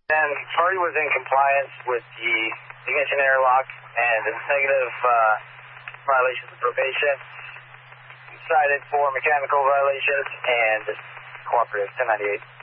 And party was in compliance with the ignition interlock and the negative violations of probation. Cited for mechanical violations and cooperative 1098.